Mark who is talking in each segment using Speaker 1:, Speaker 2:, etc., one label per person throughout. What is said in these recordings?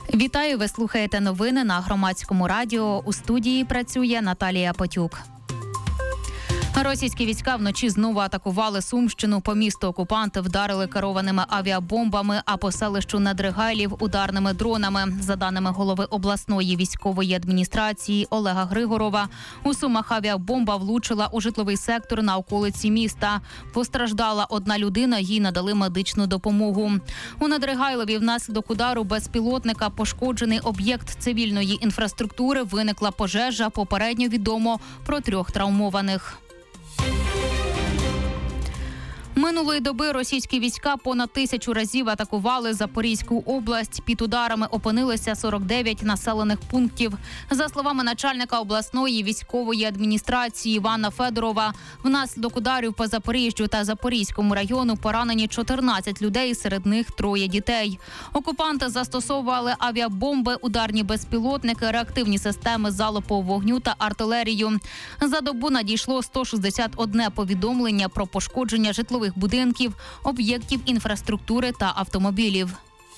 Speaker 1: Вітаю, ви слухаєте новини на Громадському радіо. У студії працює Наталія Потюк. Російські війська вночі знову атакували Сумщину. По місту окупанти вдарили керованими авіабомбами, а по селищу Недригайлів – ударними дронами. За даними голови обласної військової адміністрації Олега Григорова, у Сумах авіабомба влучила у житловий сектор на околиці міста. Постраждала одна людина, їй надали медичну допомогу. У Недригайлові внаслідок удару безпілотника пошкоджений об'єкт цивільної інфраструктури, виникла пожежа, попередньо відомо про 3 травмованих. Минулої доби російські війська понад 1000 разів атакували Запорізьку область. Під ударами опинилися 49 населених пунктів. За словами начальника обласної військової адміністрації Івана Федорова, внаслідок ударів по Запоріжжю та Запорізькому району поранені 14 людей, серед них 3 дітей. Окупанти застосовували авіабомби, ударні безпілотники, реактивні системи залпового вогню та артилерію. За добу надійшло 161 повідомлення про пошкодження житлових будинків, об'єктів інфраструктури та автомобілів.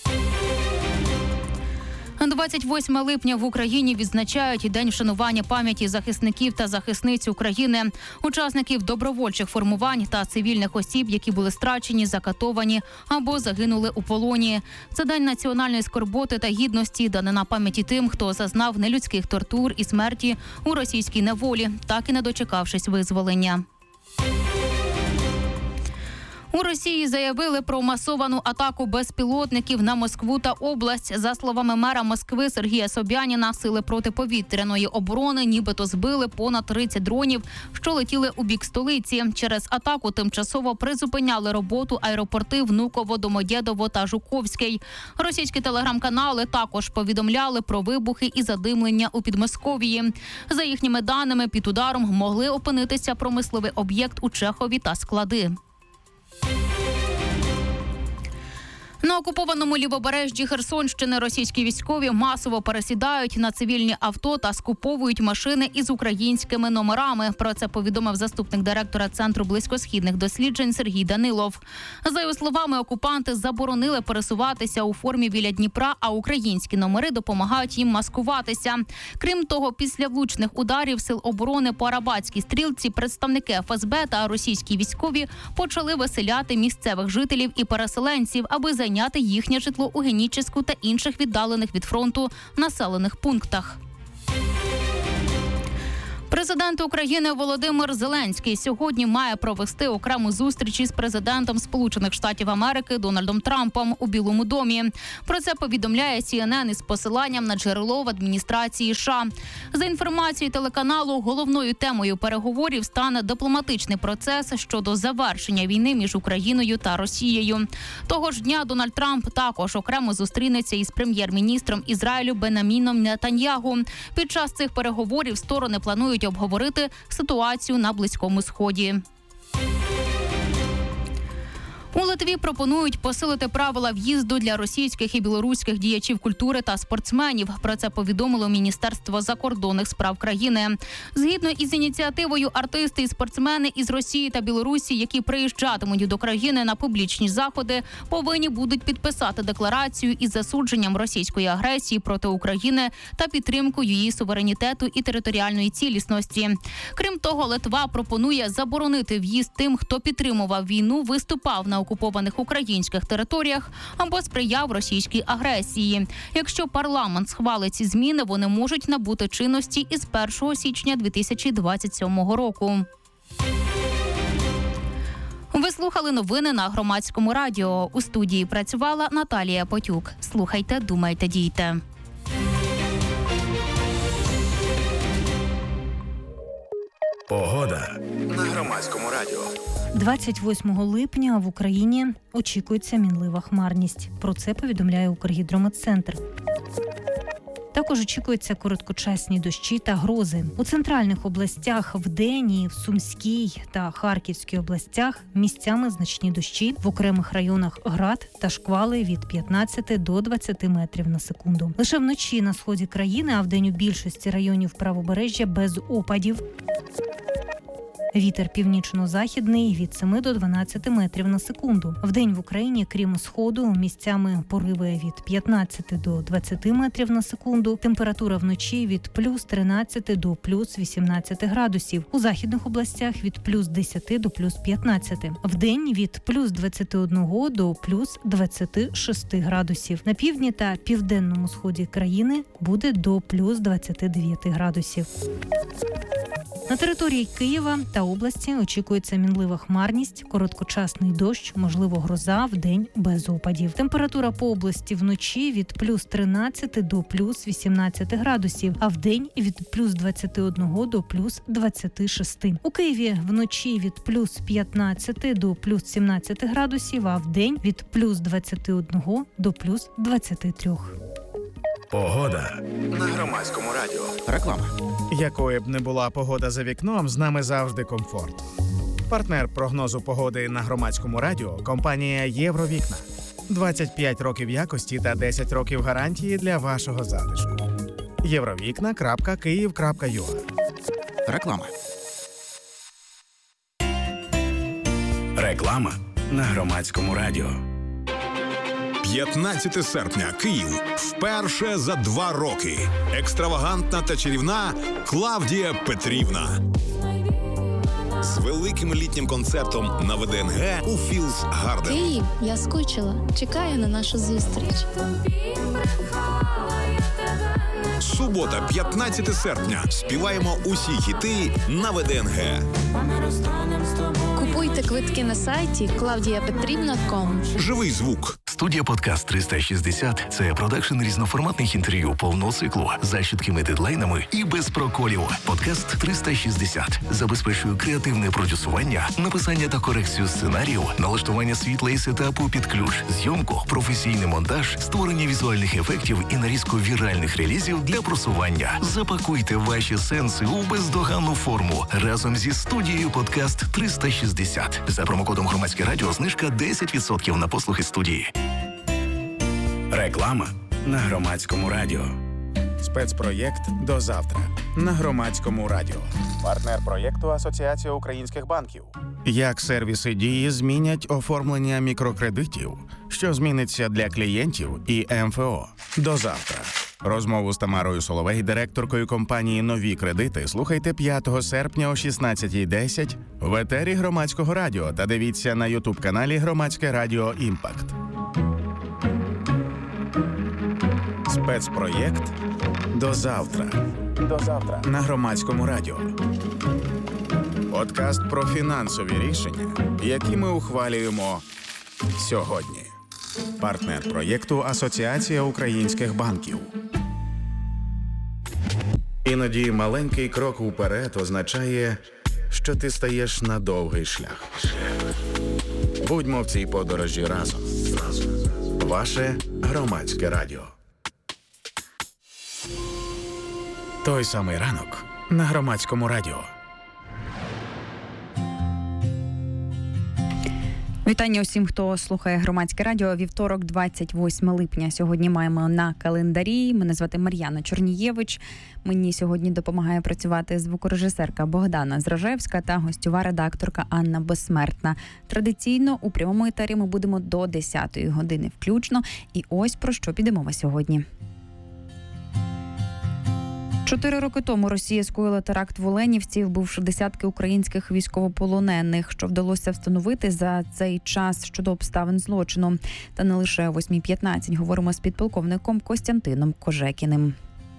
Speaker 1: 28 липня в Україні відзначають День вшанування пам'яті захисників та захисниць України, учасників добровольчих формувань та цивільних осіб, які були страчені, закатовані або загинули у полоні. Це день національної скорботи та гідності, данина пам'яті тим, хто зазнав нелюдських тортур і смерті у російській неволі, так і не дочекавшись визволення. У Росії заявили про масовану атаку безпілотників на Москву та область. За словами мера Москви Сергія Собяніна, сили протиповітряної оборони нібито збили понад 30 дронів, що летіли у бік столиці. Через атаку тимчасово призупиняли роботу аеропорти Внуково, Домодєдово та Жуковський. Російські телеграм-канали також повідомляли про вибухи і задимлення у Підмосков'ї. За їхніми даними, під ударом могли опинитися промисловий об'єкт у Чехові та склади. На окупованому лівобережжі Херсонщини російські військові масово пересідають на цивільні авто та скуповують машини із українськими номерами. Про це повідомив заступник директора Центру близькосхідних досліджень Сергій Данилов. За його словами, окупанти заборонили пересуватися у формі біля Дніпра, а українські номери допомагають їм маскуватися. Крім того, після влучних ударів сил оборони по Арабатській стрілці представники ФСБ та російські військові почали виселяти місцевих жителів і переселенців, аби зайняти їхнє житло у Генічеську та інших віддалених від фронту населених пунктах. Президент України Володимир Зеленський сьогодні має провести окрему зустріч із президентом Сполучених Штатів Америки Дональдом Трампом у Білому домі. Про це повідомляє CNN із посиланням на джерело в адміністрації США. За інформацією телеканалу, головною темою переговорів стане дипломатичний процес щодо завершення війни між Україною та Росією. Того ж дня Дональд Трамп також окремо зустрінеться із прем'єр-міністром Ізраїлю Беняміном Нетаньягу. Під час цих переговорів сторони планують обговорити ситуацію на Близькому Сході. У Литві пропонують посилити правила в'їзду для російських і білоруських діячів культури та спортсменів. Про це повідомило Міністерство закордонних справ країни. Згідно із ініціативою, артисти і спортсмени із Росії та Білорусі, які приїжджатимуть до країни на публічні заходи, повинні будуть підписати декларацію із засудженням російської агресії проти України та підтримкою її суверенітету і територіальної цілісності. Крім того, Литва пропонує заборонити в'їзд тим, хто підтримував війну, виступав на окупованих українських територіях або сприяв російській агресії. Якщо парламент схвалить ці зміни, вони можуть набути чинності із 1 січня 2027 року. Ви слухали новини на Громадському радіо. У студії працювала Наталія Потюк. Слухайте, думайте, дійте.
Speaker 2: Погода на Громадському радіо.
Speaker 3: 28 липня в Україні очікується мінлива хмарність. Про це повідомляє Укргідрометцентр. Також очікуються короткочасні дощі та грози. У центральних областях вдень і в Сумській та Харківській областях місцями значні дощі, в окремих районах град та шквали від 15 до 20 метрів на секунду. Лише вночі на сході країни, а вдень у більшості районів правобережжя без опадів. Вітер північно-західний від 7 до 12 метрів на секунду. Вдень в Україні, крім сходу, місцями пориви від 15 до 20 метрів на секунду. Температура вночі від плюс 13 до плюс 18 градусів. У західних областях від плюс 10 до плюс 15. Вдень від плюс 21 до плюс 26 градусів. На півдні та південному сході країни буде до плюс 29 градусів. На території Києва та області очікується мінлива хмарність, короткочасний дощ, можливо гроза, вдень без опадів. Температура по області вночі від плюс 13 до плюс 18 градусів, а вдень від плюс 21 до плюс 26. У Києві вночі від плюс 15 до плюс 17 градусів, а вдень від плюс 21 до плюс 23.
Speaker 2: Погода на Громадському радіо.
Speaker 4: Реклама.
Speaker 5: Якою б не була погода за вікном, з нами завжди комфорт. Партнер прогнозу погоди на Громадському радіо – компанія «Євровікна». 25 років якості та 10 років гарантії для вашого затишку. Євровікна.Київ.ua.
Speaker 4: Реклама.
Speaker 2: Реклама на Громадському радіо.
Speaker 6: 15 серпня. Київ. Вперше за 2 роки. Екстравагантна та чарівна Клавдія Петрівна. З великим літнім концертом на ВДНГ у Філдс Гарден.
Speaker 7: Київ, я скучила. Чекаю на нашу зустріч.
Speaker 6: Субота, 15 серпня. Співаємо усі хіти на ВДНГ.
Speaker 7: Купуйте квитки на сайті claudiapetrivna.com.
Speaker 6: Живий звук.
Speaker 2: Студія «Подкаст 360» – це продакшн різноформатних інтерв'ю повного циклу за чіткими дедлайнами і без проколів. «Подкаст 360» забезпечує креативне продюсування, написання та корекцію сценарію, налаштування світла і сетапу під ключ, зйомку, професійний монтаж, створення візуальних ефектів і нарізку віральних релізів для просування. Запакуйте ваші сенси у бездоганну форму разом зі студією «Подкаст 360». За промокодом «Громадське радіо» знижка 10% на послуги студії. Реклама на Громадському радіо.
Speaker 5: Спецпроєкт «До завтра» на Громадському радіо. Партнер проєкту Асоціація українських банків. Як сервіси «Дії» змінять оформлення мікрокредитів, що зміниться для клієнтів і МФО. До завтра. Розмову з Тамарою Соловей, директоркою компанії «Нові кредити», слухайте 5 серпня о 16:10 в етері Громадського радіо та дивіться на YouTube-каналі Громадське радіо «Імпакт». Спецпроєкт «До завтра». До завтра на Громадському радіо. Подкаст про фінансові рішення, які ми ухвалюємо сьогодні. Партнер проєкту Асоціація українських банків. Іноді маленький крок уперед означає, що ти стаєш на довгий шлях. Будьмо в цій подорожі разом. Ваше Громадське радіо. Той самий ранок на Громадському радіо.
Speaker 8: Вітання усім, хто слухає Громадське радіо. Вівторок, 28 липня. Сьогодні маємо на календарі. Мене звати Мар'яна Чорнієвич. Мені сьогодні допомагає працювати звукорежисерка Богдана Зражевська та гостьова редакторка Анна Безсмертна. Традиційно у прямому етері ми будемо до 10-ї години включно. І ось про що піде мова сьогодні. 4 роки тому Росія скоїла теракт в Оленівці, вбивши десятки українських військовополонених, що вдалося встановити за цей час щодо обставин злочину. Та не лише о 8:15 говоримо з підполковником Костянтином Кожекіним.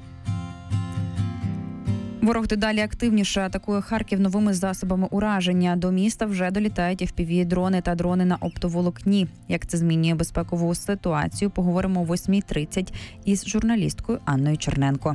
Speaker 8: Ворог дедалі активніше атакує Харків новими засобами ураження. До міста вже долітають FPV-дрони та дрони на оптоволокні. Як це змінює безпекову ситуацію, поговоримо о 8:30 із журналісткою Анною Черненко.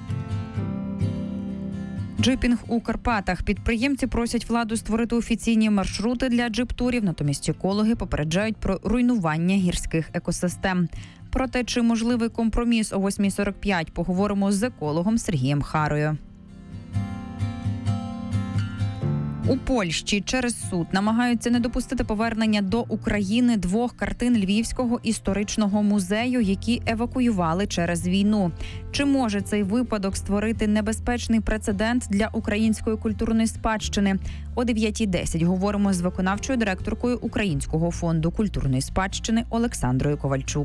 Speaker 8: Джипінг у Карпатах. Підприємці просять владу створити офіційні маршрути для джип-турів, натомість екологи попереджають про руйнування гірських екосистем. Про те, чи можливий компроміс о 8:45, поговоримо з екологом Сергієм Харою. У Польщі через суд намагаються не допустити повернення до України 2 картин Львівського історичного музею, які евакуювали через війну. Чи може цей випадок створити небезпечний прецедент для української культурної спадщини? О 9:10 говоримо з виконавчою директоркою Українського фонду культурної спадщини Олександрою Ковальчук.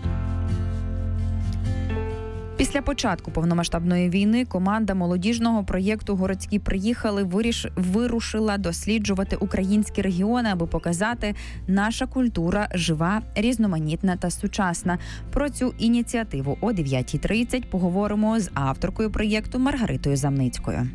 Speaker 8: Після початку повномасштабної війни команда молодіжного проєкту «Городські приїхали» вирушила досліджувати українські регіони, аби показати, наша культура жива, різноманітна та сучасна. Про цю ініціативу о 9:30 поговоримо з авторкою проєкту Маргаритою Замницькою.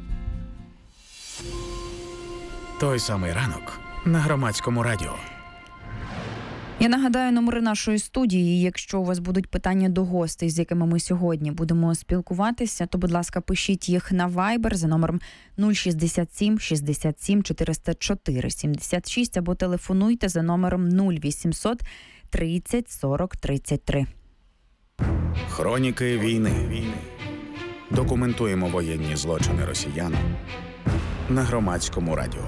Speaker 5: Той самий ранок на Громадському радіо.
Speaker 8: Я нагадаю номери нашої студії. Якщо у вас будуть питання до гостей, з якими ми сьогодні будемо спілкуватися, то, будь ласка, пишіть їх на Viber за номером 067 67 404 76 або телефонуйте за номером 0800 30 40 33.
Speaker 5: Хроніки війни. Документуємо воєнні злочини росіян на Громадському радіо.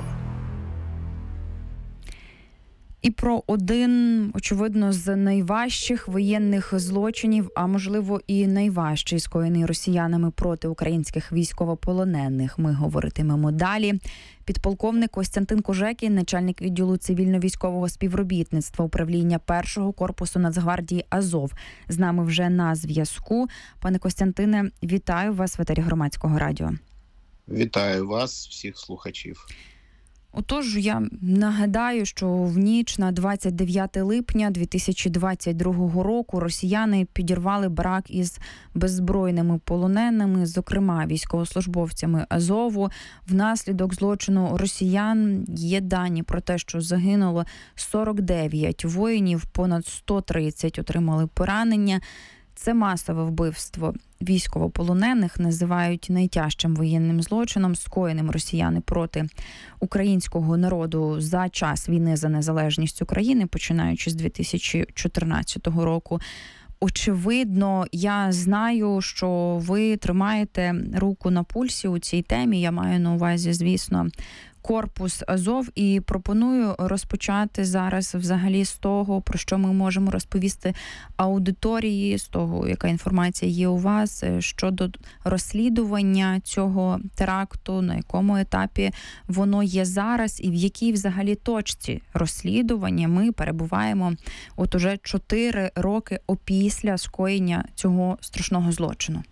Speaker 8: І про один, очевидно, з найважчих воєнних злочинів, а можливо і найважчий, скоєний росіянами проти українських військовополонених, ми говоритимемо далі. Підполковник Костянтин Кужекін, начальник відділу цивільно-військового співробітництва управління 1-го корпусу Нацгвардії «Азов», з нами вже на зв'язку. Пане Костянтине, вітаю вас в етері Громадського радіо.
Speaker 4: Вітаю вас, всіх слухачів.
Speaker 8: Отож, я нагадаю, що в ніч на 29 липня 2022 року росіяни підірвали барак із беззбройними полоненими, зокрема військовослужбовцями Азову. Внаслідок злочину росіян є дані про те, що загинуло 49 воїнів, понад 130 отримали поранення. Це масове вбивство військовополонених називають найтяжчим воєнним злочином, скоєним росіяни проти українського народу за час війни за незалежність України, починаючи з 2014 року. Очевидно, я знаю, що ви тримаєте руку на пульсі у цій темі. Я маю на увазі, звісно, корпус Азов, і пропоную розпочати зараз взагалі з того, про що ми можемо розповісти аудиторії, з того, яка інформація є у вас щодо розслідування цього теракту, на якому етапі воно є зараз і в якій взагалі точці розслідування ми перебуваємо от уже 4 роки опісля скоєння цього страшного злочину.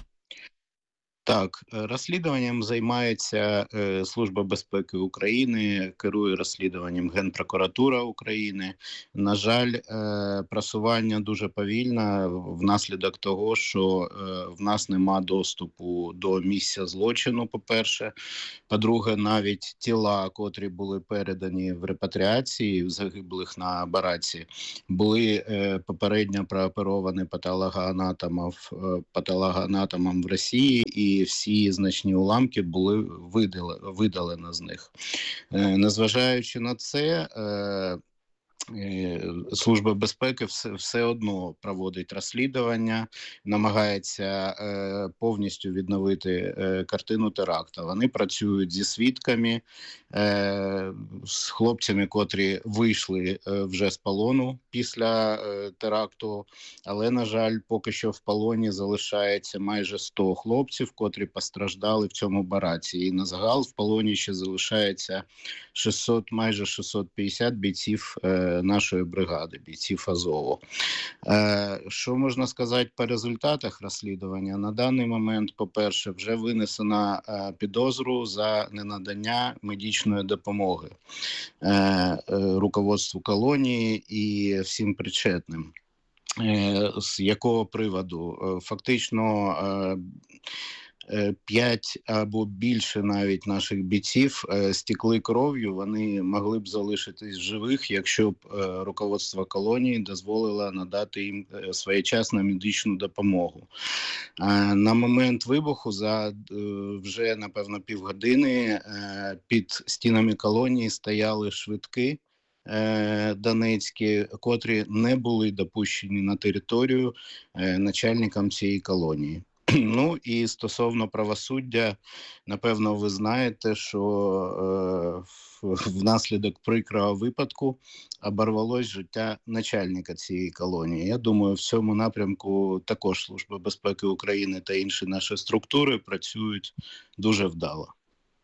Speaker 4: Так, розслідуванням займається Служба безпеки України, керує розслідуванням Генпрокуратура України. На жаль, просування дуже повільне внаслідок того, що в нас нема доступу до місця злочину, по-перше. По-друге, навіть тіла, котрі були передані в репатріації, в загиблих на бараці, були попередньо прооперовані патологоанатомом в Росії, і всі значні уламки були видалені з них. Незважаючи на це, Служба безпеки все одно проводить розслідування, намагається повністю відновити картину теракту. Вони працюють зі свідками, з хлопцями, котрі вийшли вже з полону після теракту, але, на жаль, поки що в полоні залишається майже 100 хлопців, котрі постраждали в цьому бараці. І на загал в полоні ще залишається майже 650 бійців нашої бригади, бійців Азову. Що можна сказати по результатах розслідування? На даний момент, по-перше, вже винесена підозру за ненадання медичної допомоги руководству колонії і всім причетним. З якого приводу? Фактично 5 або більше навіть наших бійців стікли кров'ю, вони могли б залишитись живих, якщо б руководство колонії дозволило надати їм своєчасну медичну допомогу. На момент вибуху за вже, напевно, півгодини під стінами колонії стояли швидки донецькі, котрі не були допущені на територію начальником цієї колонії. Ну і стосовно правосуддя, напевно, ви знаєте, що внаслідок прикрого випадку оборвалось життя начальника цієї колонії. Я думаю, в цьому напрямку також Служба безпеки України та інші наші структури працюють дуже вдало.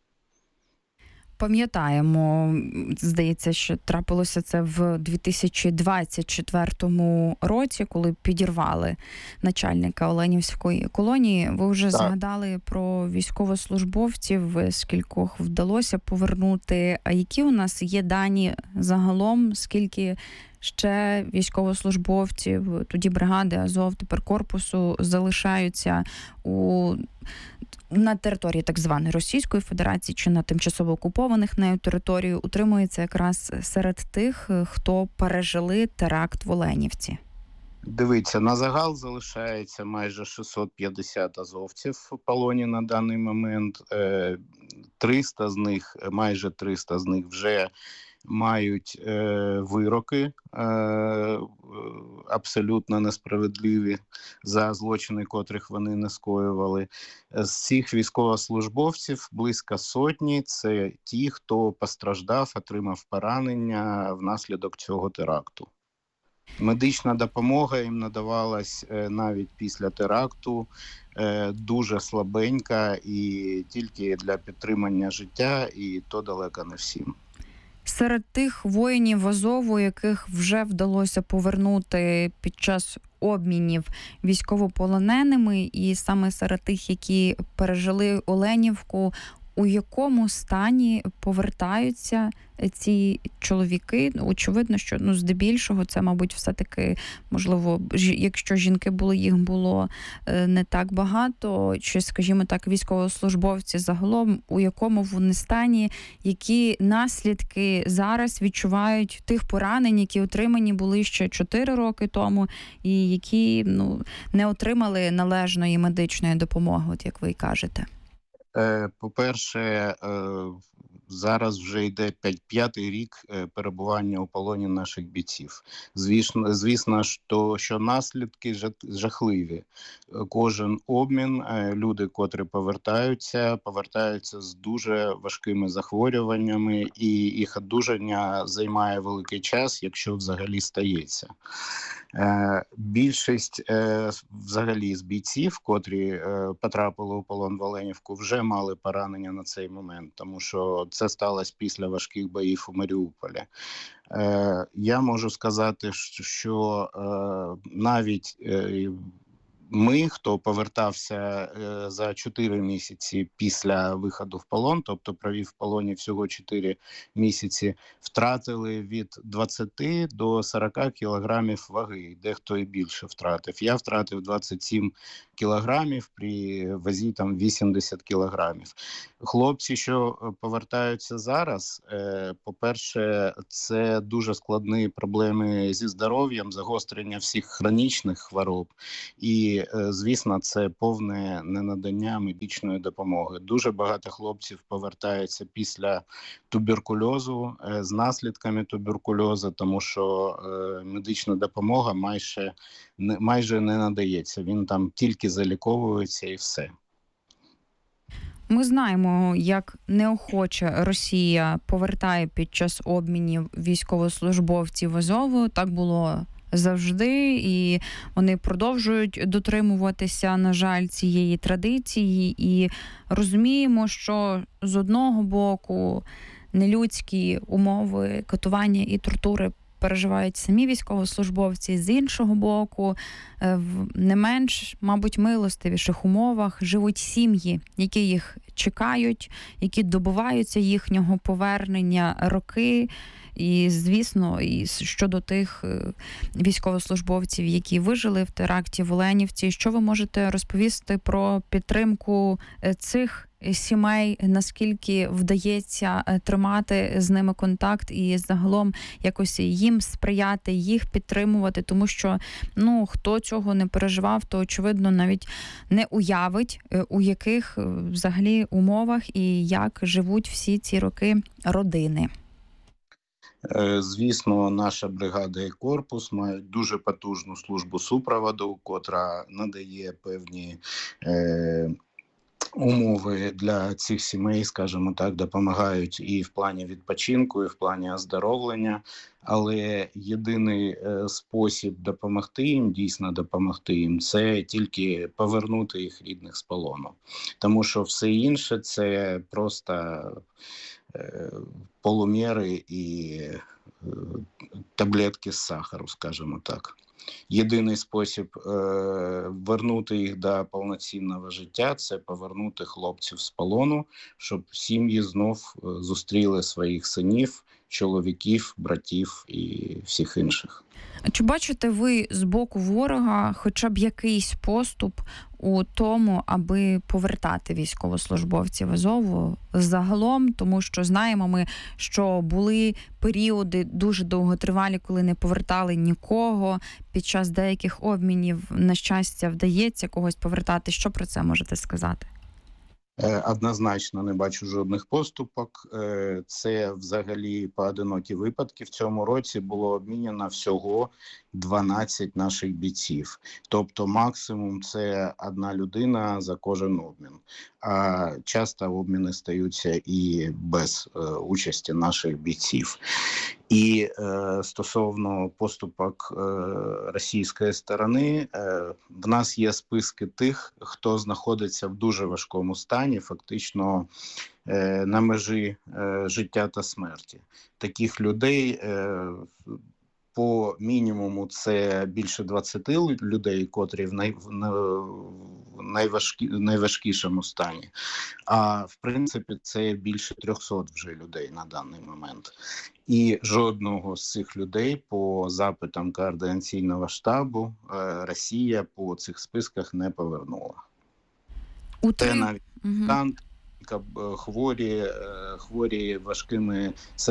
Speaker 8: Пам'ятаємо, здається, що трапилося це в 2024 році, коли підірвали начальника Оленівської колонії. Ви вже згадали про військовослужбовців, скількох вдалося повернути. А які у нас є дані загалом, скільки ще військовослужбовців, тоді бригади Азов, тепер корпусу, залишаються на території так званої Російської Федерації чи на тимчасово окупованих нею територію, утримується якраз серед тих, хто пережили теракт в Оленівці?
Speaker 4: Дивіться, на загал залишається майже 650 азовців в полоні на даний момент. 300 з них, майже 300 з них вже мають вироки абсолютно несправедливі за злочини, котрих вони не скоювали. З цих військовослужбовців близько сотні – це ті, хто постраждав, отримав поранення внаслідок цього теракту. Медична допомога їм надавалась навіть після теракту, дуже слабенька і тільки для підтримання життя, і то далеко не всім.
Speaker 8: Серед тих воїнів Азову, яких вже вдалося повернути під час обмінів військовополоненими, і саме серед тих, які пережили Оленівку, у якому стані повертаються ці чоловіки? Очевидно, що здебільшого це, мабуть, все-таки, можливо, якщо жінки були, їх було не так багато, чи, скажімо так, військовослужбовці загалом, у якому вони стані, які наслідки зараз відчувають тих поранень, які отримані були ще 4 роки тому, і які не отримали належної медичної допомоги, от як ви кажете?
Speaker 4: По-перше, зараз вже йде 5-й рік перебування у полоні наших бійців. Звісно, що наслідки жахливі. Кожен обмін, люди, котрі повертаються з дуже важкими захворюваннями, і їх одужання займає великий час, якщо взагалі стається. Більшість взагалі з бійців, котрі потрапили у полон в Оленівку, вже мали поранення на цей момент, тому що це сталося після важких боїв у Маріуполі. Я можу сказати, що навіть ми, хто повертався за 4 місяці після виходу в полон, тобто провів в полоні всього 4 місяці, втратили від 20 до 40 кілограмів ваги, дехто і більше втратив. Я втратив 27 кілограмів при вазі 80 кілограмів. Хлопці, що повертаються зараз, по-перше, це дуже складні проблеми зі здоров'ям, загострення всіх хронічних хвороб і, звісно, це повне ненадання медичної допомоги. Дуже багато хлопців повертаються після туберкульозу, з наслідками туберкульозу, тому що медична допомога майже не надається. Він там тільки заліковується і все.
Speaker 8: Ми знаємо, як неохоче Росія повертає під час обмінів військовослужбовців Азову. Так було завжди, і вони продовжують дотримуватися, на жаль, цієї традиції. І розуміємо, що з одного боку нелюдські умови, катування і тортури переживають самі військовослужбовці, з іншого боку, в не менш, мабуть, милостивіших умовах живуть сім'ї, які їх чекають, які добиваються їхнього повернення роки. І, звісно, і щодо тих військовослужбовців, які вижили в теракті в Оленівці, що ви можете розповісти про підтримку цих сімей, наскільки вдається тримати з ними контакт і загалом якось їм сприяти, їх підтримувати, тому що, хто цього не переживав, то, очевидно, навіть не уявить, у яких взагалі умовах і як живуть всі ці роки родини.
Speaker 4: Звісно, наша бригада і корпус мають дуже потужну службу супроводу, котра надає певні умови для цих сімей, скажімо так, допомагають і в плані відпочинку, і в плані оздоровлення. Але єдиний спосіб допомогти їм, дійсно допомогти їм, це тільки повернути їх рідних з полону. Тому що все інше – це просто полуміри і таблетки з сахару, скажімо так. Єдиний спосіб вернути їх до повноцінного життя – це повернути хлопців з полону, щоб сім'ї знов зустріли своїх синів, чоловіків, братів і всіх інших.
Speaker 8: Чи бачите ви з боку ворога хоча б якийсь поступ у тому, аби повертати військовослужбовців Азову загалом? Тому що знаємо ми, що були періоди дуже довготривалі, коли не повертали нікого. Під час деяких обмінів, на щастя, вдається когось повертати. Що про це можете сказати?
Speaker 4: Однозначно не бачу жодних поступок. Це взагалі поодинокі випадки. В цьому році було обмінено всього 12 наших бійців. Тобто максимум це одна людина за кожен обмін. А часто обміни стаються і без участі наших бійців. І стосовно поступок російської сторони, в нас є списки тих, хто знаходиться в дуже важкому стані, фактично на межі життя та смерті. Таких людей по мінімуму це більше 20 людей, котрі в найважкішому стані. А в принципі це більше 300 вже людей на даний момент. І жодного з цих людей по запитам координаційного штабу Росія по цих списках не повернула. Це навіть хворі важкими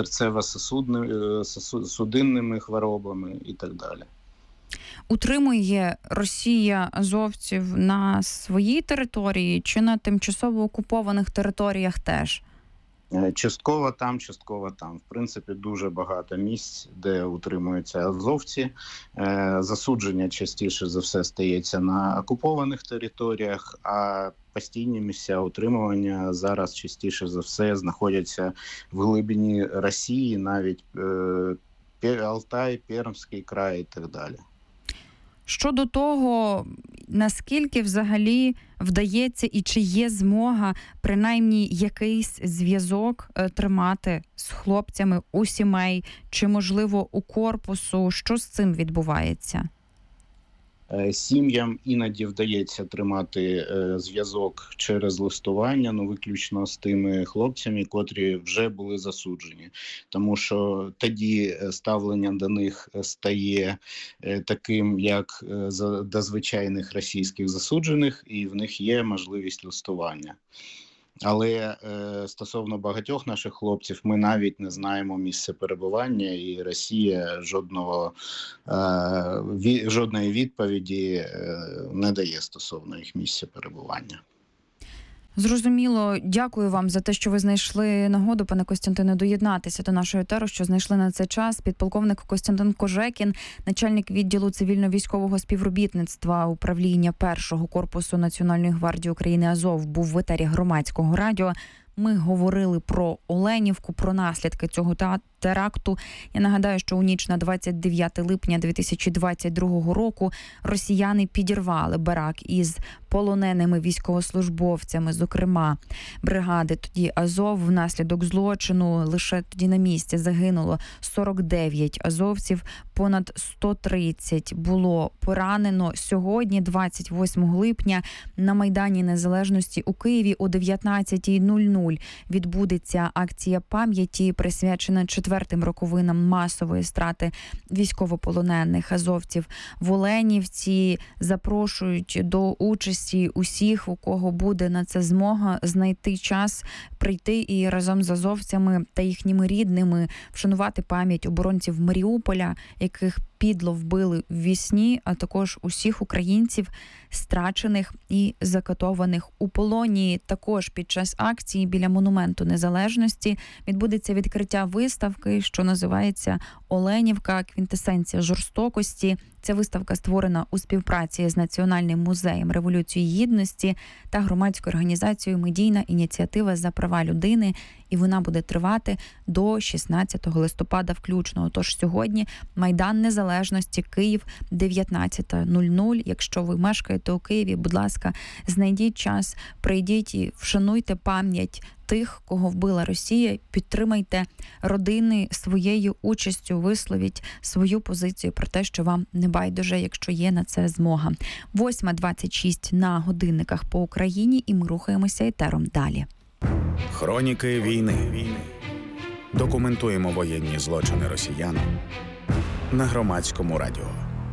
Speaker 4: серцево-судинними хворобами і так далі.
Speaker 8: Утримує Росія азовців на своїй території чи на тимчасово окупованих територіях теж?
Speaker 4: Частково там, частково там. В принципі, дуже багато місць, де утримуються азовці. Засудження частіше за все стається на окупованих територіях, а постійні місця утримування зараз частіше за все знаходяться в глибині Росії, навіть Алтай, Пермський край і так далі.
Speaker 8: Щодо того, наскільки взагалі вдається і чи є змога принаймні якийсь зв'язок тримати з хлопцями у сімей, чи, можливо, у корпусу, що з цим відбувається?
Speaker 4: Сім'ям іноді вдається тримати зв'язок через листування, виключно з тими хлопцями, котрі вже були засуджені. Тому що тоді ставлення до них стає таким, як до звичайних російських засуджених, і в них є можливість листування. Але стосовно багатьох наших хлопців, ми навіть не знаємо місце перебування, і Росія жодної відповіді не дає стосовно їх місця перебування.
Speaker 8: Зрозуміло. Дякую вам за те, що ви знайшли нагоду, пане Костянтине, доєднатися до нашої етеру, що знайшли на цей час. Підполковник Костянтин Кожекін, начальник відділу цивільно-військового співробітництва управління 1-го корпусу Національної гвардії України Азов, був в етері Громадського радіо. Ми говорили про Оленівку, про наслідки цього теракту. Я нагадаю, що у ніч на 29 липня 2022 року росіяни підірвали барак із полоненими військовослужбовцями, зокрема бригади тоді Азов. Внаслідок злочину лише тоді на місці загинуло 49 азовців, понад 130 було поранено. Сьогодні, 28 липня, на Майдані Незалежності у Києві о 19:00 відбудеться акція пам'яті, присвячена 4-м роковинам масової страти військовополонених азовців. В Оленівці запрошують до участі усіх, у кого буде на це змога, знайти час прийти і разом з азовцями та їхніми рідними вшанувати пам'ять оборонців Маріуполя, яких підло вбили в вісні, а також усіх українців, страчених і закатованих у полоні. Також під час акції біля Монументу Незалежності відбудеться відкриття виставки, що називається «Оленівка. Квінтесенція жорстокості». Ця виставка створена у співпраці з Національним музеєм Революції Гідності та громадською організацією «Медійна ініціатива за права людини», і вона буде тривати до 16 листопада включно. Тож сьогодні Майдан Незалежності, Київ, 19:00. Якщо ви мешкаєте у Києві, будь ласка, знайдіть час, прийдіть і вшануйте пам'ять тих, кого вбила Росія, підтримайте родини своєю участю, висловіть свою позицію про те, що вам не байдуже, якщо є на це змога. 8:26 на годинниках по Україні, і ми рухаємося етером далі.
Speaker 5: Хроніки війни. Документуємо воєнні злочини росіян на Громадському радіо.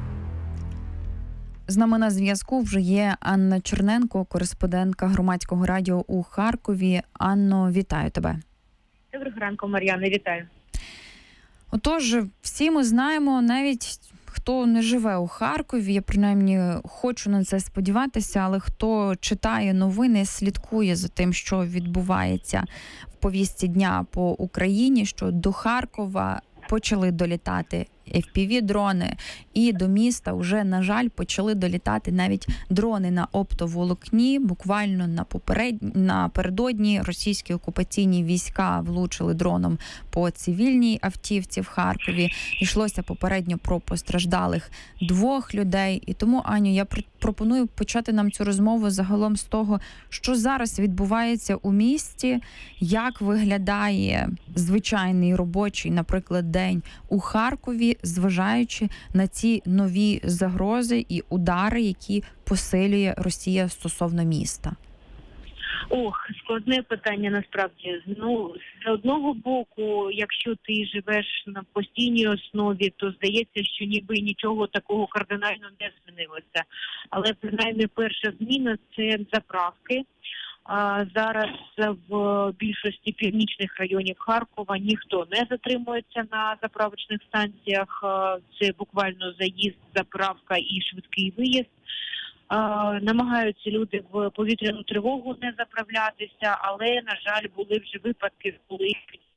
Speaker 8: З нами на зв'язку вже є Анна Черненко, кореспондентка Громадського радіо у Харкові. Анно, вітаю тебе.
Speaker 9: Доброго ранку, Мар'яна, вітаю.
Speaker 8: Отож, всі ми знаємо, навіть хто не живе у Харкові, я принаймні хочу на це сподіватися, але хто читає новини, слідкує за тим, що відбувається в повістці дня по Україні, що до Харкова почали долітати FPV-дрони, і до міста вже, на жаль, почали долітати навіть дрони на оптоволокні. Буквально напередодні російські окупаційні війська влучили дроном по цивільній автівці в Харкові. Йшлося попередньо про постраждалих 2 людей. І тому, Аню, я пропоную почати нам цю розмову загалом з того, що зараз відбувається у місті, як виглядає звичайний робочий, наприклад, день у Харкові, зважаючи на ці нові загрози і удари, які посилює Росія стосовно міста.
Speaker 9: Складне питання насправді. З одного боку, якщо ти живеш на постійній основі, то здається, що ніби нічого такого кардинально не змінилося. Але принаймні перша зміна – це заправки. Зараз в більшості північних районів Харкова ніхто не затримується на заправочних станціях. Це буквально заїзд, заправка і швидкий виїзд. Намагаються люди в повітряну тривогу не заправлятися, але, на жаль, були вже випадки, коли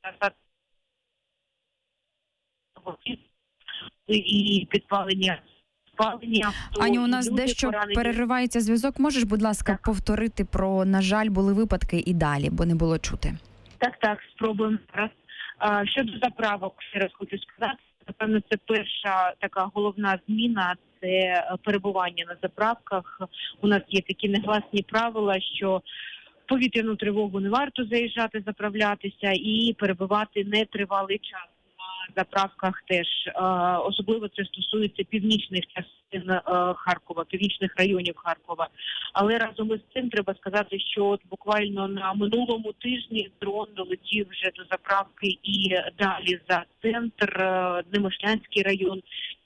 Speaker 9: і підпалення.
Speaker 8: Аню, у нас дещо переривається зв'язок. Можеш, будь ласка, повторити про, на жаль, були випадки і далі, бо не було чути.
Speaker 9: Так, спробуємо зараз. Щодо заправок, ще раз хочу сказати, напевно, це перша така головна зміна, це перебування на заправках. У нас є такі негласні правила, що в повітряну тривогу не варто заїжджати, заправлятися і перебувати нетривалий час. Заправках теж. Особливо це стосується північних частин Харкова, північних районів Харкова. Але разом із цим треба сказати, що от буквально на минулому тижні дрон долетів вже до заправки і далі за центр, Немишлянський район.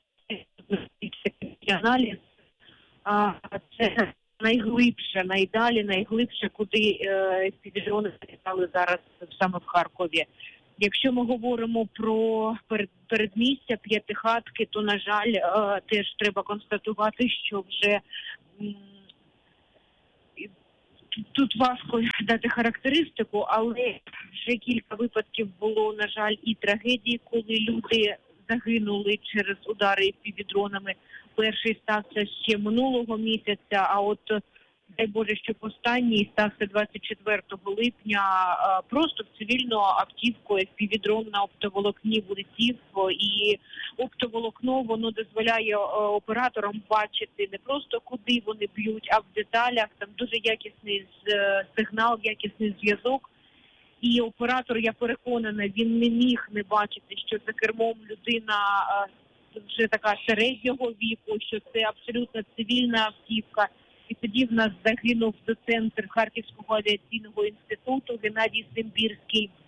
Speaker 9: Аналіз. Це найглибше, куди дрони залітали зараз саме в Харкові. Якщо ми говоримо про передмістя, П'ятихатки, то, на жаль, теж треба констатувати, що вже тут важко дати характеристику, але вже кілька випадків було, на жаль, і трагедії, коли люди загинули через удари FPV-дронами. Перший стався ще минулого місяця, а от дай Боже, щоб останній стався 24 липня. Просто в цивільну автівку FPV-дрон на оптоволокні влетів, і оптоволокно, воно дозволяє операторам бачити не просто куди вони б'ють, а в деталях. Там дуже якісний сигнал, якісний зв'язок. І оператор, я переконана, він не міг не бачити, що за кермом людина вже така середнього віку, що це абсолютно цивільна автівка. І тоді в нас загинув доцент Харківського авіаційного інституту Геннадій Сембірський.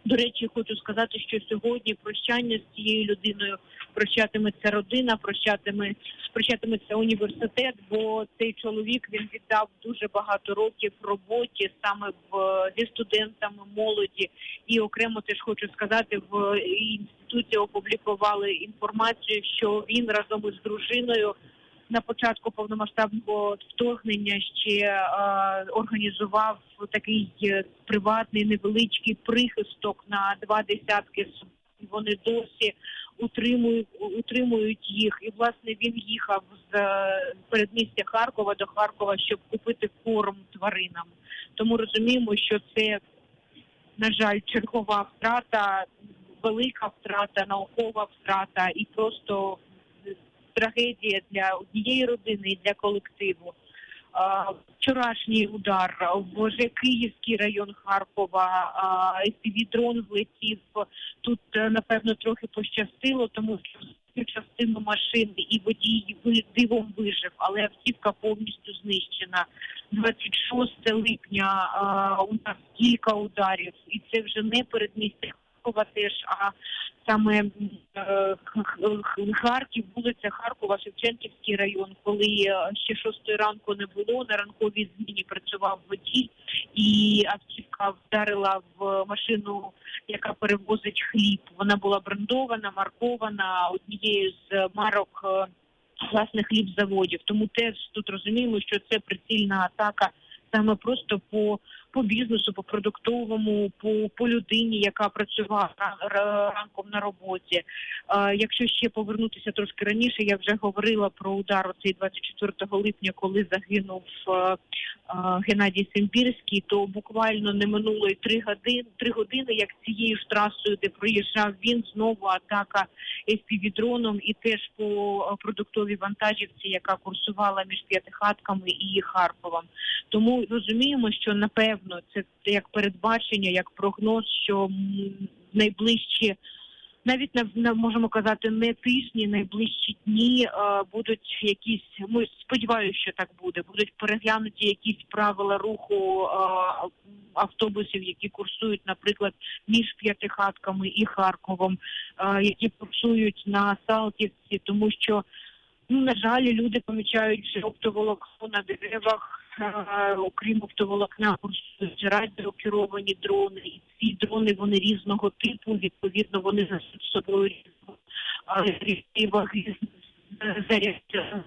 Speaker 9: До речі, хочу сказати, що сьогодні прощання з цією людиною прощатиметься родина, прощатиметься університет, бо цей чоловік, він віддав дуже багато років роботі саме зі студентами, молоді. І окремо теж хочу сказати, в інституті опублікували інформацію, що він разом із дружиною на початку повномасштабного вторгнення ще організував такий приватний невеличкий прихисток на 20 собак. Вони досі утримують їх. І, власне, він їхав з передмістя Харкова до Харкова, щоб купити корм тваринам. Тому розуміємо, що це, на жаль, чергова втрата, велика втрата, наукова втрата і просто трагедія для однієї родини і для колективу. Вчорашній удар в Київський район Харкова, FPV-дрон влетів. Тут, напевно, трохи пощастило, тому що всю частину машини і водій дивом вижив, але автівка повністю знищена. 26 липня у нас кілька ударів, і це вже не передмістя Харкова теж, а саме Харків, вулиця Харкова, Шевченківський район, коли ще 6 ранку не було, на ранковій зміні працював водій, і автівка вдарила в машину, яка перевозить хліб. Вона була брендована, маркована, однією з марок власних хлібзаводів. Тому теж тут розуміємо, що це прицільна атака саме просто по бізнесу, по продуктовому, по людині, яка працювала ранком на роботі. Якщо ще повернутися трошки раніше, я вже говорила про удар оцей 24 липня, коли загинув Геннадій Сембірський, то буквально не минуло і 3 години, як цією ж трасою, де проїжджав він, знову атака FPV-дроном і теж по продуктовій вантажівці, яка курсувала між П'ятихатками і Харковом. Тому розуміємо, що напевно це як передбачення, як прогноз, що найближчі, навіть можемо казати, не тижні, найближчі дні будуть якісь, ми сподіваюся, що так буде, будуть переглянуті якісь правила руху автобусів, які курсують, наприклад, між П'ятихатками і Харковом, які курсують на Салтівці, тому що, на жаль, люди помічають, що оптоволокно на деревах, окрім оптоволокна, курсують радіокеровані дрони. І ці дрони, вони різного типу, відповідно, вони несуть з собою різні ваги, заряд.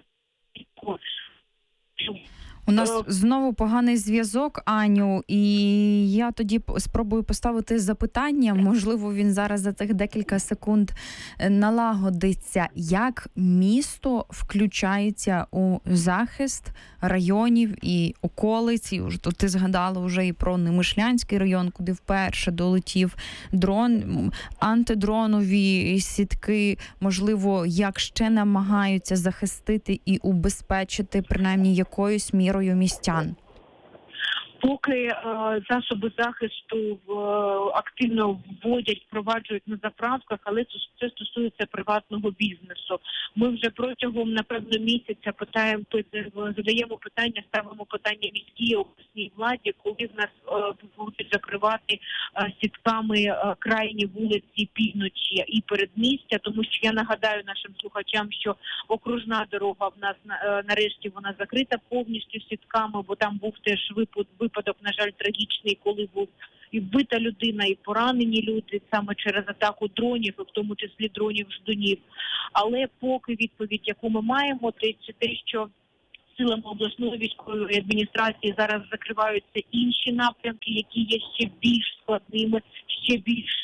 Speaker 8: У нас знову поганий зв'язок, Аню, і я тоді спробую поставити запитання, можливо, він зараз за цих декілька секунд налагодиться. Як місто включається у захист районів і околиць? Тут ти згадала вже і про Немишлянський район, куди вперше долетів дрон, антидронові сітки, можливо, як ще намагаються захистити і убезпечити, принаймні, якоюсь мірою містян?
Speaker 9: Поки засоби захисту активно вводять, впроваджують на заправках, але це стосується приватного бізнесу. Ми вже протягом, напевно, місяця задаємо питання, ставимо питання міській обласній владі, коли в нас будуть закривати сітками крайні вулиці півночі і передмістя, тому що я нагадаю нашим слухачам, що окружна дорога в нас нарешті вона закрита повністю сітками, бо там був теж випадок, на жаль, трагічний, коли був і вбита людина, і поранені люди саме через атаку дронів, і в тому числі дронів-ждунів. Але поки відповідь, яку ми маємо, це те, що силами обласної військової адміністрації зараз закриваються інші напрямки, які є ще більш складними, ще більш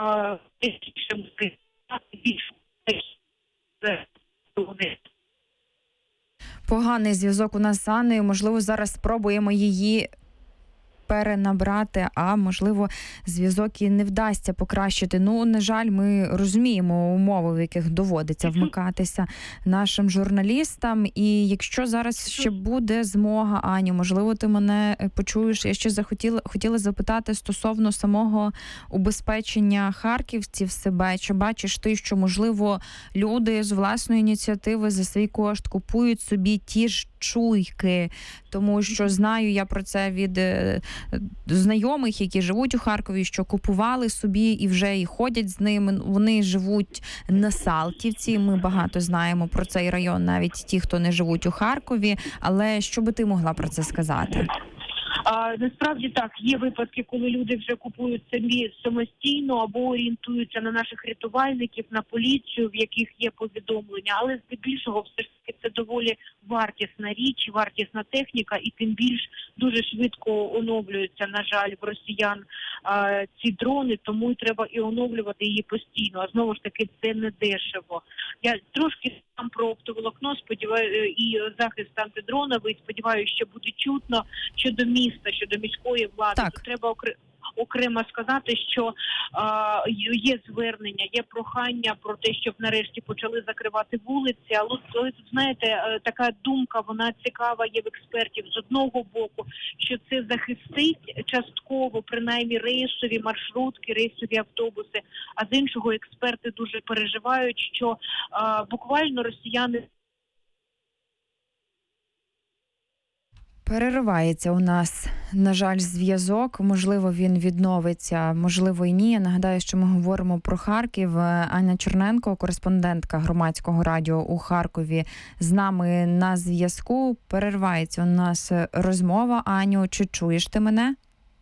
Speaker 8: Поганий зв'язок у нас з Анною. Можливо, зараз спробуємо її перенабрати, а можливо, зв'язок і не вдасться покращити. На жаль, ми розуміємо умови, в яких доводиться вмикатися нашим журналістам. І якщо зараз ще буде змога, Аню, можливо, ти мене почуєш. Я ще хотіла запитати стосовно самого убезпечення харківців себе. Чи бачиш ти, що, можливо, люди з власної ініціативи за свій кошт купують собі ті ж чуйки, тому що знаю я про це від знайомих, які живуть у Харкові, що купували собі і вже і ходять з ними. Вони живуть на Салтівці. Ми багато знаємо про цей район, навіть ті, хто не живуть у Харкові. Але що би ти могла про це сказати?
Speaker 9: Насправді так, є випадки, коли люди вже купують самі самостійно або орієнтуються на наших рятувальників, на поліцію, в яких є повідомлення, але здебільшого все ж таки це доволі вартісна річ, вартісна техніка, і тим більш дуже швидко оновлюються, на жаль, в росіян ці дрони, тому й треба і оновлювати її постійно, а знову ж таки це не дешево. Я трошки сам про оптоволокно і захист антидроновий, сподіваюся, що буде чутно щодо міста, щодо міської влади. Тут треба окремо сказати, що є звернення, є прохання про те, щоб нарешті почали закривати вулиці. Але тут, знаєте, така думка, вона цікава є в експертів з одного боку, що це захистить частково, принаймні, рейсові маршрутки, рейсові автобуси, а з іншого експерти дуже переживають, що буквально росіяни...
Speaker 8: Переривається у нас, на жаль, зв'язок. Можливо, він відновиться, можливо, і ні. Я нагадаю, що ми говоримо про Харків. Аня Черненко, кореспондентка Громадського радіо у Харкові, з нами на зв'язку. Переривається у нас розмова. Аню, чи чуєш ти мене?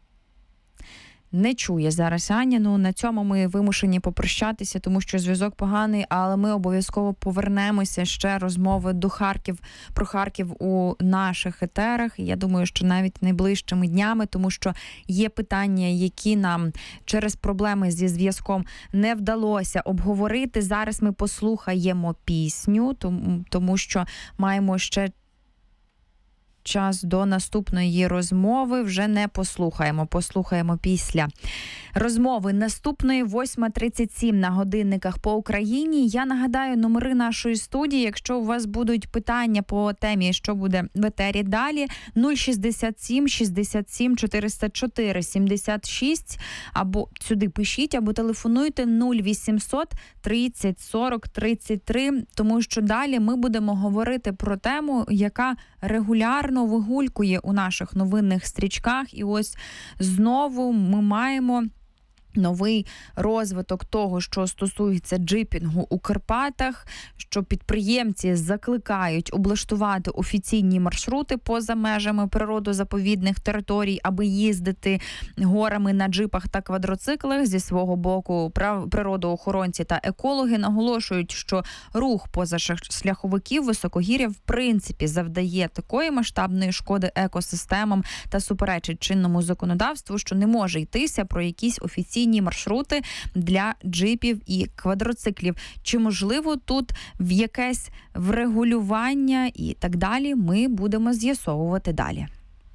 Speaker 8: Не чує зараз Аня. Ну, на цьому ми вимушені попрощатися, тому що зв'язок поганий, але ми обов'язково повернемося ще розмови про Харків у наших етерах. Я думаю, що навіть найближчими днями, тому що є питання, які нам через проблеми зі зв'язком не вдалося обговорити. Зараз ми послухаємо пісню, тому що маємо ще час до наступної розмови, вже не послухаємо після розмови наступної. 8:37 на годинниках по Україні. Я нагадаю номери нашої студії, якщо у вас будуть питання по темі, що буде в етері далі, 067 67 404 76, або сюди пишіть, або телефонуйте 0800 30 40 33, тому що далі ми будемо говорити про тему, яка регулярно вигулькує у наших новинних стрічках. І ось знову ми маємо новий розвиток того, що стосується джипінгу у Карпатах, що підприємці закликають облаштувати офіційні маршрути поза межами природозаповідних територій, аби їздити горами на джипах та квадроциклах. Зі свого боку, природоохоронці та екологи наголошують, що рух позашляховиків високогір'я в принципі завдає такої масштабної шкоди екосистемам та суперечить чинному законодавству, що не може йтися про якісь офіційні маршрути для джипів і квадроциклів. Чи можливо тут якесь врегулювання і так далі, ми будемо з'ясовувати далі.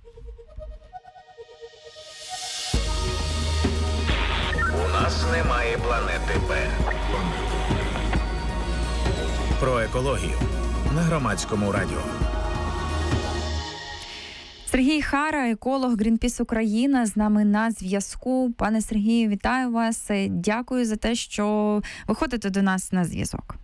Speaker 2: У нас немає планети Б.
Speaker 5: Про екологію на Громадському радіо.
Speaker 8: Сергій Хара, еколог Greenpeace Україна, з нами на зв'язку. Пане Сергію, вітаю вас. Дякую за те, що виходите до нас на зв'язок.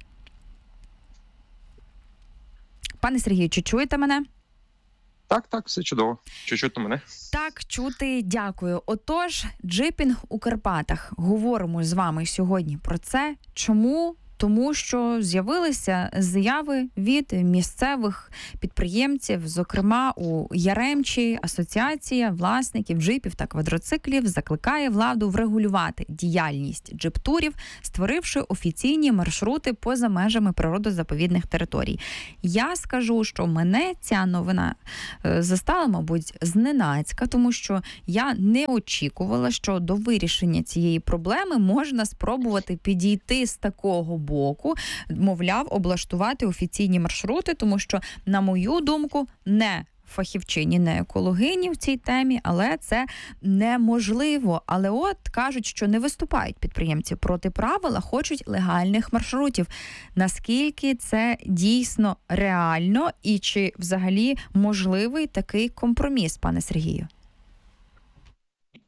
Speaker 8: Пане Сергію, чи чуєте мене?
Speaker 10: Так, все чудово. Чи чути мене?
Speaker 8: Так, чути, дякую. Отож, джипінг у Карпатах. Говоримо з вами сьогодні про це. Чому? Тому що з'явилися заяви від місцевих підприємців, зокрема у Яремчі асоціація власників джипів та квадроциклів закликає владу врегулювати діяльність джип-турів, створивши офіційні маршрути поза межами природозаповідних територій. Я скажу, що мене ця новина застала, мабуть, зненацька, тому що я не очікувала, що до вирішення цієї проблеми можна спробувати підійти з такого боку, мовляв, облаштувати офіційні маршрути, тому що, на мою думку, не фахівчині, не екологині в цій темі, але це неможливо. Але от кажуть, що не виступають підприємці проти правил, хочуть легальних маршрутів. Наскільки це дійсно реально і чи взагалі можливий такий компроміс, пане Сергію?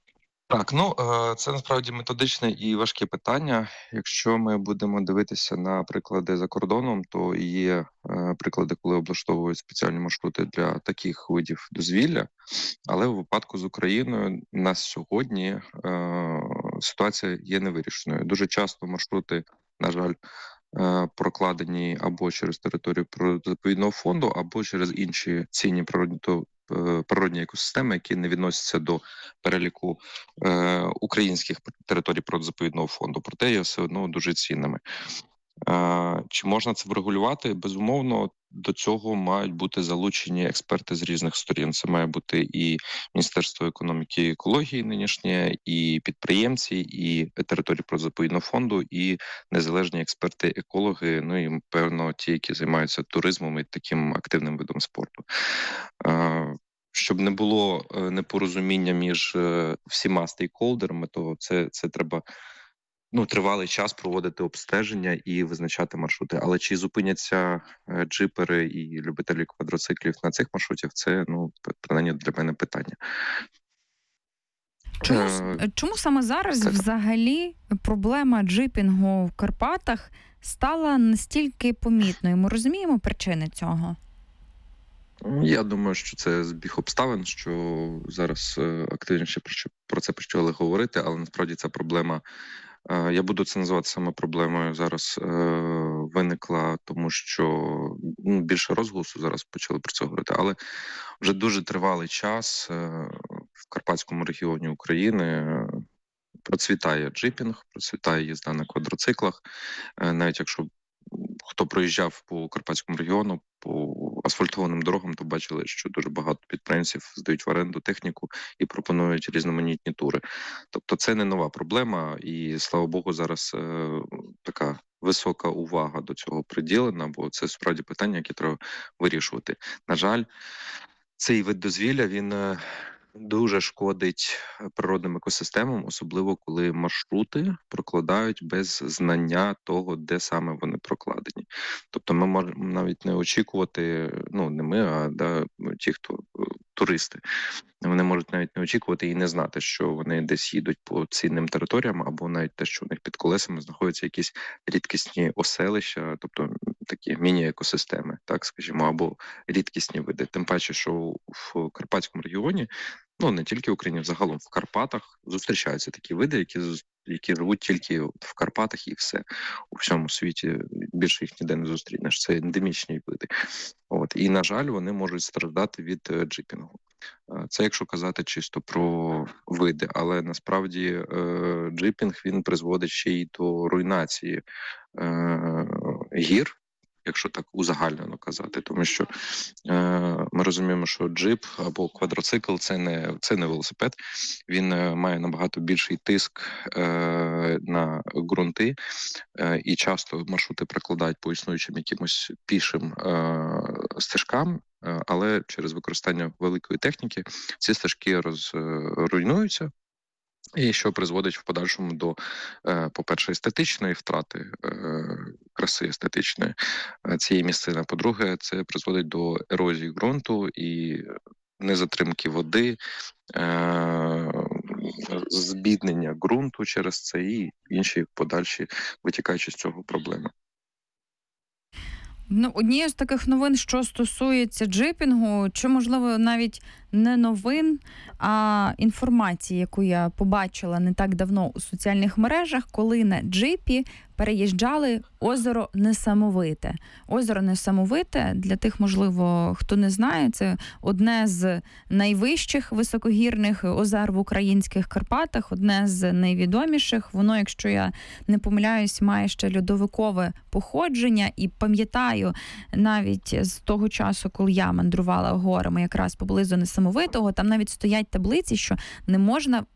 Speaker 10: Так, ну це насправді методичне і важке питання. Якщо ми будемо дивитися на приклади за кордоном, то є приклади, коли облаштовують спеціальні маршрути для таких видів дозвілля. Але в випадку з Україною на сьогодні ситуація є невирішеною. Дуже часто маршрути, на жаль, прокладені або через територію природно-заповідного фонду, або через інші цінні природні екосистеми, які не відносяться до переліку українських територій природно-заповідного фонду, проте є все одно дуже цінними. Чи можна це врегулювати? Безумовно, до цього мають бути залучені експерти з різних сторін. Це має бути і Міністерство економіки і екології нинішнє, і підприємці, і території природно-заповідного фонду, і незалежні експерти-екологи, ну і, певно, ті, які займаються туризмом і таким активним видом спорту. Щоб не було непорозуміння між всіма стейкхолдерами, то це треба тривалий час проводити обстеження і визначати маршрути. Але чи зупиняться джипери і любителі квадроциклів на цих маршрутах, це, принаймні, для мене питання.
Speaker 8: Чому саме зараз взагалі проблема джипінгу в Карпатах стала настільки помітною? Ми розуміємо причини цього?
Speaker 10: Я думаю, що це збіг обставин, що зараз активніше про це почали говорити, але насправді ця проблема, я буду це називати саме проблемою, зараз виникла, тому що більше розголосу зараз почали про це говорити, але вже дуже тривалий час в Карпатському регіоні України процвітає джипінг, процвітає їзда на квадроциклах, навіть якщо хто проїжджав по Карпатському регіону, по асфальтованим дорогам, то бачили, що дуже багато підприємців здають в оренду техніку і пропонують різноманітні тури. Тобто це не нова проблема, і, слава Богу, зараз така висока увага до цього приділена, бо це справді питання, яке треба вирішувати. На жаль, цей вид дозвілля, він дуже шкодить природним екосистемам, особливо коли маршрути прокладають без знання того, де саме вони прокладені. Тобто ми можемо навіть не очікувати, не ми, а ті, хто туристи, вони можуть навіть не очікувати і не знати, що вони десь їдуть по цінним територіям, або навіть те, що у них під колесами знаходяться якісь рідкісні оселища, тобто такі міні-екосистеми, так скажімо, або рідкісні види. Тим паче, що в Карпатському регіоні, не тільки в Україні, загалом в Карпатах зустрічаються такі види, які живуть тільки в Карпатах, і все. У всьому світі більше їх ніде не зустрінеш. Це ендемічні види. І, на жаль, вони можуть страждати від джипінгу. Це якщо казати чисто про види, але насправді джипінг, він призводить ще й до руйнації гір, якщо так узагальнено казати, тому що ми розуміємо, що джип або квадроцикл це не велосипед, він має набагато більший тиск на ґрунти, і часто маршрути прокладають по існуючим якимось пішим стежкам, але через використання великої техніки ці стежки руйнуються, і що призводить в подальшому до, по-перше, естетичної втрати, краси естетичної цієї місцини. По-друге, це призводить до ерозії ґрунту і незатримки води, збіднення ґрунту через це і інші подальші витікаючи з цього проблеми.
Speaker 8: Однією з таких новин, що стосується джипінгу, чи, можливо, навіть не новин, а інформації, яку я побачила не так давно у соціальних мережах, коли на джипі переїжджали озеро Несамовите. Озеро Несамовите, для тих, можливо, хто не знає, це одне з найвищих високогірних озер в українських Карпатах, одне з найвідоміших. Воно, якщо я не помиляюсь, має ще льодовикове походження. І пам'ятаю, навіть з того часу, коли я мандрувала горами якраз поблизу Несамовитого, там навіть стоять таблиці, що не можна